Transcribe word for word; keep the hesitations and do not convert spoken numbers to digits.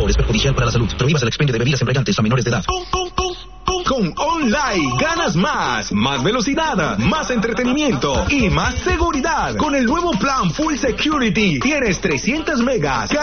alcohol es perjudicial para la salud. Prohíbas el expendio de bebidas embriagantes a menores de edad. Con Online ganas más, más velocidad, más entretenimiento y más seguridad. Con el nuevo plan Full Security tienes trescientos megas